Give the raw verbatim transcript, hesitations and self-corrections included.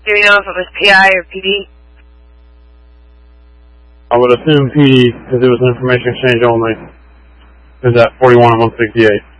Do we know if it was P I or P D? I would assume P D, because it was an information exchange only. It was at forty-one and one sixty-eight.